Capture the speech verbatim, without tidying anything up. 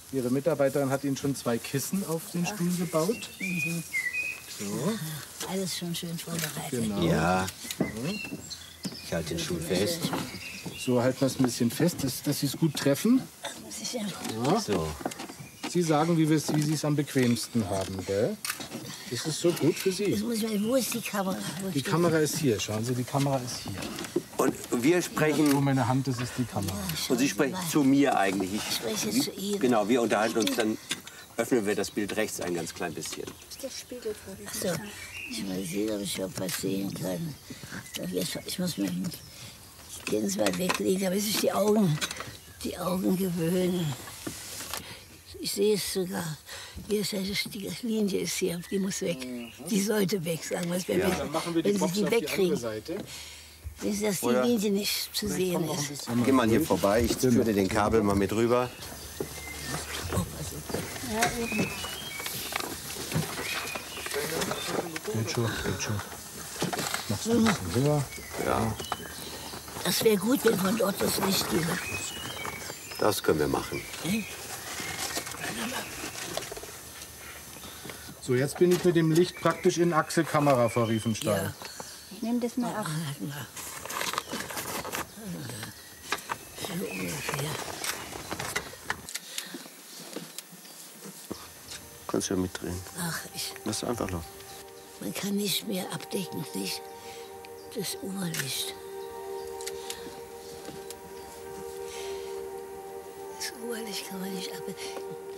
Ihre Mitarbeiterin hat Ihnen schon zwei Kissen auf den Stuhl gebaut. Mhm. So. Alles schon schön vorbereitet. Genau. Ja. Ich halte den Stuhl fest. So halten wir es ein bisschen fest, dass, dass Sie es gut treffen. Ja. So. Sie sagen, wie, wie Sie es am bequemsten haben, gell? Das ist so gut für Sie. Jetzt muss ich mal, wo ist die Kamera? Wo Die steht Kamera ist hier. Schauen Sie, die Kamera ist hier. Und wir Wo sprechen, meine Hand ist, ist die Kamera. und Sie sprechen zu mir eigentlich. Ich spreche jetzt zu Ihnen. Genau, wir unterhalten uns, dann öffnen wir das Bild rechts ein ganz klein bisschen. Ach so, ich mal sehen, ob ich auch was sehen kann. Ich muss mir ganz weit weglegen, damit sich die Augen, die Augen gewöhnen. Ich sehe es sogar. Hier ist ja die Linie ist hier, die muss weg. Die sollte weg, sagen wir es. Wenn, Ja. Dann machen wir die wenn Box Sie die auf die wegkriegen, andere Seite. wenn dass die Oder- Linie nicht zu sehen ist. Geh mal hier vorbei, ich führe dir den Kabel mal mit rüber. Geht schon, geht schon. Machst du ein bisschen höher. Ja, Das wäre gut, wenn von dort das Licht ginge. das können wir machen. So, jetzt bin ich mit dem Licht praktisch in Achse Kamera vor Riefenstahl. Ich nehme das mal ab. So ungefähr. Kannst du ja mitdrehen. Ach, ich, Lass einfach los. man kann nicht mehr abdecken, nicht? Das Oberlicht. Das Oberlicht kann man nicht abdecken.